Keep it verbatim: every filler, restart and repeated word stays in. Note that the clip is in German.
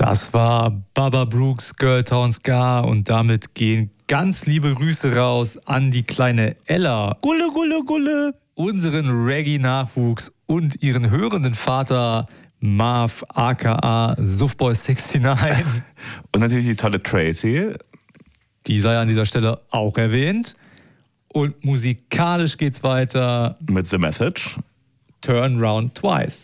Das war Baba Brooks Girl Town Ska und damit gehen ganz liebe Grüße raus an die kleine Ella, Gulle, Gulle, Gulle, unseren Reggae-Nachwuchs und ihren hörenden Vater Marv aka Suffboy neunundsechzig. Und natürlich die tolle Tracy. Die sei an dieser Stelle auch erwähnt. Und musikalisch geht's weiter mit The Message. Turn Round Twice.